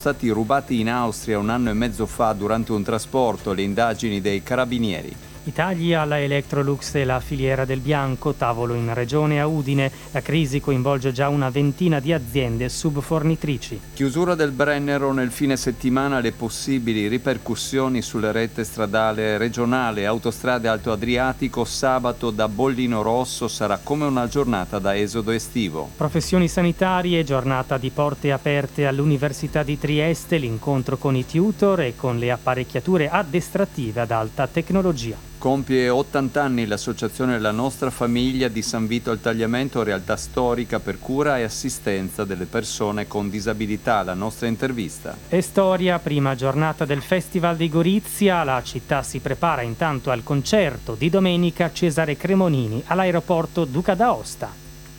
Stati rubati in Austria 1 anno e mezzo fa durante un trasporto, le indagini dei carabinieri. I tagli alla Electrolux e la filiera del bianco, tavolo in regione a Udine. La crisi coinvolge già una ventina di aziende subfornitrici. Chiusura del Brennero nel fine settimana, le possibili ripercussioni sulle rete stradale regionale, autostrade Alto Adriatico, sabato da Bollino Rosso sarà come una giornata da esodo estivo. Professioni sanitarie, giornata di porte aperte all'Università di Trieste, l'incontro con i tutor e con le apparecchiature addestrative ad alta tecnologia. Compie 80 anni l'associazione La Nostra Famiglia di San Vito al Tagliamento, realtà storica per cura e assistenza delle persone con disabilità. La nostra intervista. E storia, prima giornata del Festival di Gorizia, la città si prepara intanto al concerto di domenica Cesare Cremonini all'aeroporto Duca d'Aosta.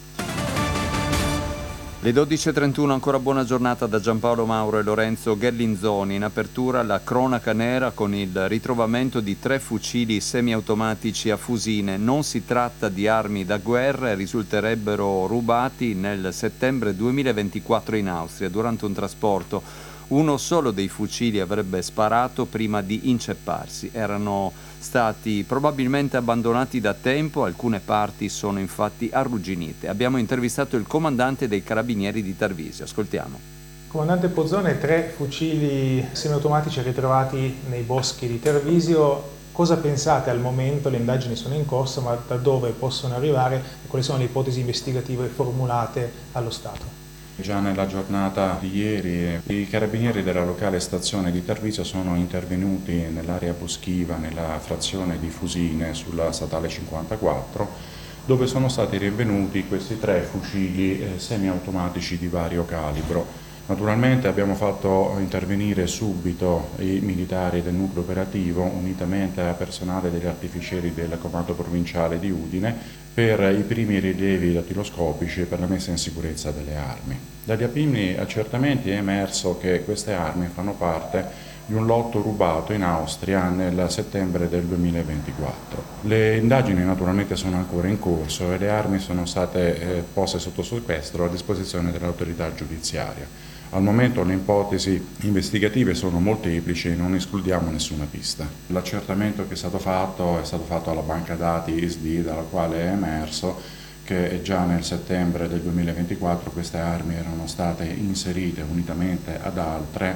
Le 12.31, ancora buona giornata da Giampaolo Mauro e Lorenzo Gherlinzoni. In apertura la cronaca nera con il ritrovamento di 3 fucili semiautomatici a fusine. Non si tratta di armi da guerra e risulterebbero rubati nel settembre 2024 in Austria durante un trasporto. Uno solo dei fucili avrebbe sparato prima di incepparsi. Erano stati probabilmente abbandonati da tempo, alcune parti sono infatti arrugginite. Abbiamo intervistato il comandante dei Carabinieri di Tarvisio. Ascoltiamo. Comandante Pozzone, 3 fucili semiautomatici ritrovati nei boschi di Tarvisio. Cosa pensate al momento? Le indagini sono in corso, ma da dove possono arrivare e quali sono le ipotesi investigative formulate allo Stato? Già nella giornata di ieri i carabinieri della locale stazione di Tarvisio sono intervenuti nell'area boschiva, nella frazione di Fusine, sulla statale 54, dove sono stati rinvenuti questi 3 fucili semiautomatici di vario calibro. Naturalmente abbiamo fatto intervenire subito i militari del nucleo operativo, unitamente a personale degli artificieri del comando provinciale di Udine, per i primi rilievi dattiloscopici e per la messa in sicurezza delle armi. Dagli primi accertamenti è emerso che queste armi fanno parte di un lotto rubato in Austria nel settembre del 2024. Le indagini naturalmente sono ancora in corso e le armi sono state poste sotto sequestro a disposizione dell'autorità giudiziaria. Al momento le ipotesi investigative sono molteplici e non escludiamo nessuna pista. L'accertamento che è stato fatto alla banca dati ISD, dalla quale è emerso che già nel settembre del 2024 queste armi erano state inserite unitamente ad altre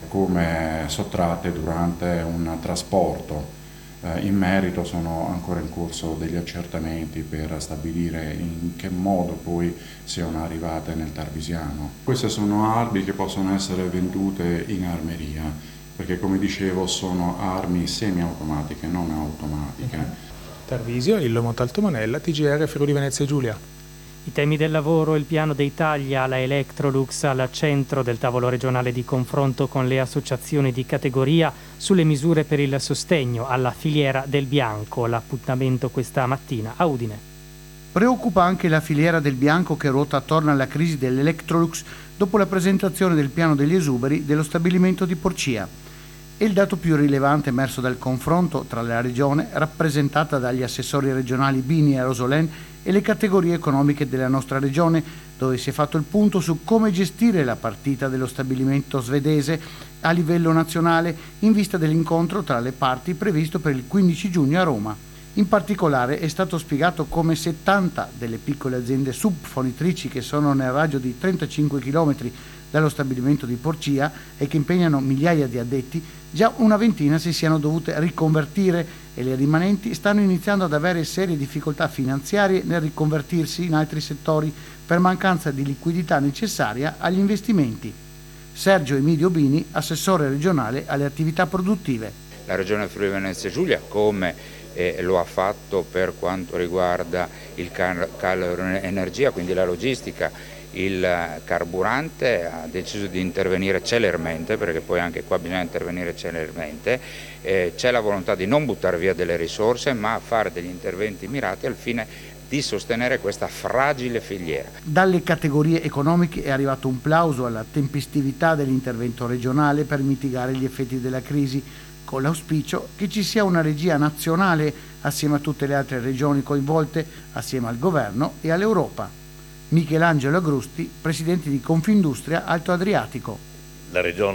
come sottratte durante un trasporto. In merito sono ancora in corso degli accertamenti per stabilire in che modo poi siano arrivate nel Tarvisiano. Queste sono armi che possono essere vendute in armeria, perché come dicevo sono armi semiautomatiche, non automatiche. Tarvisio, Illo Montalto Monella, TGR Friuli Venezia Giulia. I temi del lavoro e il piano dei tagli alla Electrolux al centro del tavolo regionale di confronto con le associazioni di categoria sulle misure per il sostegno alla filiera del bianco. L'appuntamento questa mattina a Udine. Preoccupa anche la filiera del bianco che ruota attorno alla crisi dell'Electrolux dopo la presentazione del piano degli esuberi dello stabilimento di Porcia. È il dato più rilevante emerso dal confronto tra la regione, rappresentata dagli assessori regionali Bini e Rosolén, e le categorie economiche della nostra regione, dove si è fatto il punto su come gestire la partita dello stabilimento svedese a livello nazionale in vista dell'incontro tra le parti previsto per il 15 giugno a Roma. In particolare è stato spiegato come 70 delle piccole aziende subfornitrici che sono nel raggio di 35 km dallo stabilimento di Porcia e che impegnano migliaia di addetti, già una ventina si siano dovute riconvertire e le rimanenti stanno iniziando ad avere serie difficoltà finanziarie nel riconvertirsi in altri settori per mancanza di liquidità necessaria agli investimenti. Sergio Emidio Bini, assessore regionale alle attività produttive. La Regione Friuli Venezia Giulia, come lo ha fatto per quanto riguarda il calo energia, quindi la logistica, il carburante, ha deciso di intervenire celermente, perché poi anche qua bisogna intervenire celermente. C'è la volontà di non buttare via delle risorse, ma fare degli interventi mirati al fine di sostenere questa fragile filiera. Dalle categorie economiche è arrivato un plauso alla tempestività dell'intervento regionale per mitigare gli effetti della crisi, con l'auspicio che ci sia una regia nazionale assieme a tutte le altre regioni coinvolte, assieme al governo e all'Europa. Michelangelo Agrusti, presidente di Confindustria Alto Adriatico. La Regione